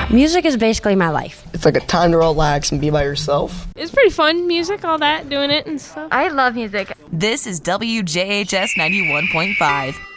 Music is basically my life. It's like a time to relax and be by yourself. It's pretty fun, music, all that, doing it and stuff. I love music. This is WJHS 91.5.